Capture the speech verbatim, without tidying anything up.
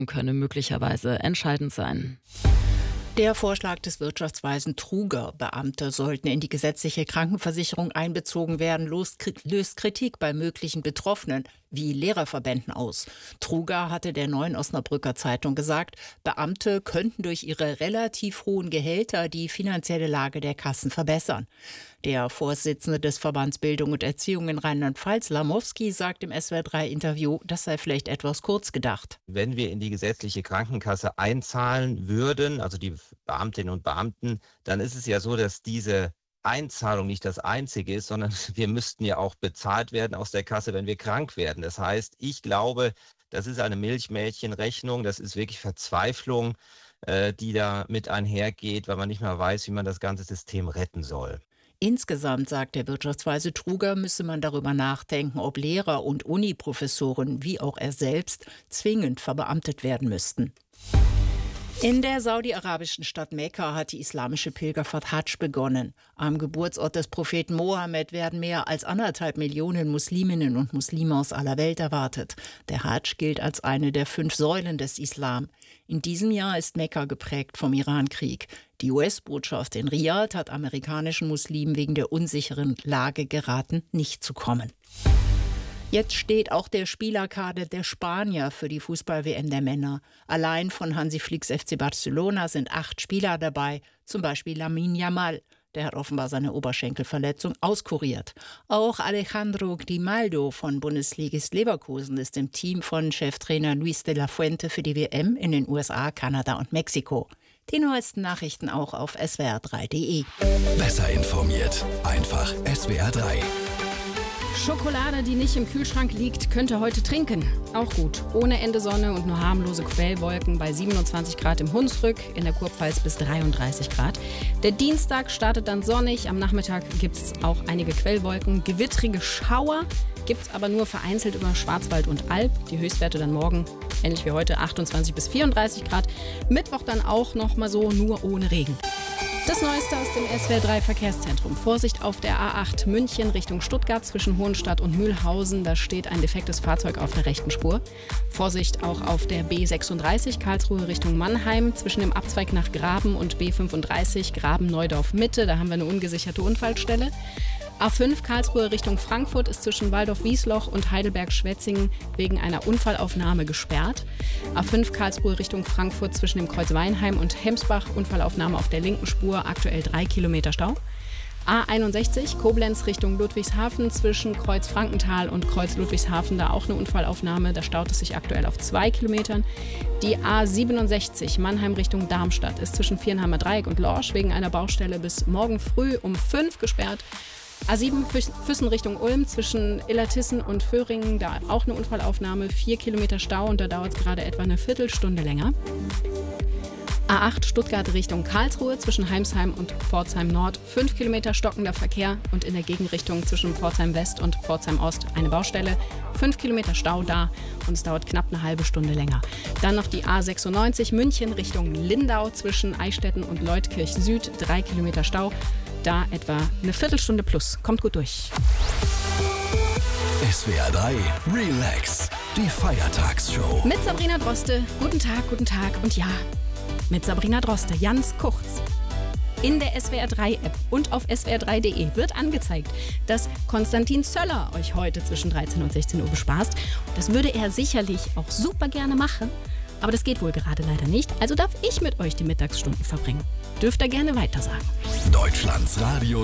könne möglicherweise entscheidend sein. Der Vorschlag des Wirtschaftsweisen Truger, Beamte sollten in die gesetzliche Krankenversicherung einbezogen werden, löst Kritik bei möglichen Betroffenen wie Lehrerverbänden aus. Truger hatte der Neuen Osnabrücker Zeitung gesagt, Beamte könnten durch ihre relativ hohen Gehälter die finanzielle Lage der Kassen verbessern. Der Vorsitzende des Verbands Bildung und Erziehung in Rheinland-Pfalz, Lamowski, sagt im S W R drei Interview, das sei vielleicht etwas kurz gedacht. Wenn wir in die gesetzliche Krankenkasse einzahlen würden, also die Beamtinnen und Beamten, dann ist es ja so, dass diese Einzahlung nicht das Einzige ist, sondern wir müssten ja auch bezahlt werden aus der Kasse, wenn wir krank werden. Das heißt, ich glaube, das ist eine Milchmädchenrechnung, das ist wirklich Verzweiflung, äh, die da mit einhergeht, weil man nicht mehr weiß, wie man das ganze System retten soll. Insgesamt, sagt der Wirtschaftsweise Truger, müsse man darüber nachdenken, ob Lehrer und Uniprofessoren, wie auch er selbst, zwingend verbeamtet werden müssten. In der saudi-arabischen Stadt Mekka hat die islamische Pilgerfahrt Hadsch begonnen. Am Geburtsort des Propheten Mohammed werden mehr als anderthalb Millionen Musliminnen und Muslime aus aller Welt erwartet. Der Hadsch gilt als eine der fünf Säulen des Islam. In diesem Jahr ist Mekka geprägt vom Irankrieg. Die U S-Botschaft in Riad hat amerikanischen Muslimen wegen der unsicheren Lage geraten, nicht zu kommen. Jetzt steht auch der Spielerkader der Spanier für die Fußball-W M der Männer. Allein von Hansi Flicks F C Barcelona sind acht Spieler dabei, zum Beispiel Lamine Yamal. Der hat offenbar seine Oberschenkelverletzung auskuriert. Auch Alejandro Grimaldo von Bundesligist Leverkusen ist im Team von Cheftrainer Luis de la Fuente für die W M in den U S A, Kanada und Mexiko. Die neuesten Nachrichten auch auf S W R drei Punkt D E. Besser informiert, einfach S W R drei. Schokolade, die nicht im Kühlschrank liegt, könnt ihr heute trinken. Auch gut. Ohne Ende Sonne und nur harmlose Quellwolken bei siebenundzwanzig Grad im Hunsrück, in der Kurpfalz bis dreiunddreißig Grad. Der Dienstag startet dann sonnig. Am Nachmittag gibt es auch einige Quellwolken. Gewittrige Schauer gibt es aber nur vereinzelt über Schwarzwald und Alb. Die Höchstwerte dann morgen, ähnlich wie heute, achtundzwanzig bis vierunddreißig Grad. Mittwoch dann auch noch mal so, nur ohne Regen. Das Neueste aus dem S W R drei Verkehrszentrum. Vorsicht auf der A acht München Richtung Stuttgart zwischen Hohenstadt und Mühlhausen. Da steht ein defektes Fahrzeug auf der rechten Spur. Vorsicht auch auf der B sechsunddreißig Karlsruhe Richtung Mannheim zwischen dem Abzweig nach Graben und B fünfunddreißig Graben-Neudorf Mitte. Da haben wir eine ungesicherte Unfallstelle. A fünf Karlsruhe Richtung Frankfurt ist zwischen Waldorf-Wiesloch und Heidelberg-Schwetzingen wegen einer Unfallaufnahme gesperrt. A fünf Karlsruhe Richtung Frankfurt zwischen dem Kreuz Weinheim und Hemsbach, Unfallaufnahme auf der linken Spur, aktuell drei Kilometer Stau. A einundsechzig Koblenz Richtung Ludwigshafen zwischen Kreuz Frankenthal und Kreuz Ludwigshafen, da auch eine Unfallaufnahme, da staut es sich aktuell auf zwei Kilometern. Die A siebenundsechzig Mannheim Richtung Darmstadt ist zwischen Viernheimer Dreieck und Lorsch wegen einer Baustelle bis morgen früh um fünf gesperrt. A sieben Füssen Richtung Ulm zwischen Illertissen und Föhringen, da auch eine Unfallaufnahme, vier Kilometer Stau und da dauert es gerade etwa eine Viertelstunde länger. A acht Stuttgart Richtung Karlsruhe zwischen Heimsheim und Pforzheim Nord, fünf Kilometer stockender Verkehr und in der Gegenrichtung zwischen Pforzheim West und Pforzheim Ost eine Baustelle, fünf Kilometer Stau da und es dauert knapp eine halbe Stunde länger. Dann noch die A sechsundneunzig München Richtung Lindau zwischen Eichstätten und Leutkirch Süd, drei Kilometer Stau. Da etwa eine Viertelstunde plus. Kommt gut durch. S W R drei Relax, die Feiertagsshow. Mit Sabrina Droste. Guten Tag, guten Tag. Und ja, mit Sabrina Droste, ganz kurz. In der S W R drei App und auf S W R drei Punkt D E wird angezeigt, dass Konstantin Zöller euch heute zwischen dreizehn und sechzehn Uhr bespaßt. Das würde er sicherlich auch super gerne machen. Aber das geht wohl gerade leider nicht. Also darf ich mit euch die Mittagsstunden verbringen. Dürft ihr gerne weitersagen. Deutschlands Radio